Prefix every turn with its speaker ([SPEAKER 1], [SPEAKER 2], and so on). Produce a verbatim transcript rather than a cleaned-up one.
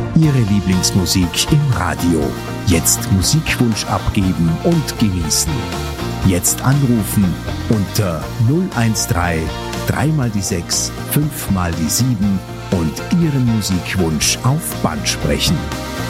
[SPEAKER 1] Ihre Lieblingsmusik im Radio. Jetzt Musikwunsch abgeben und genießen. Jetzt anrufen unter null eins drei, drei mal die sechs, fünf mal die sieben und Ihren Musikwunsch auf Band sprechen.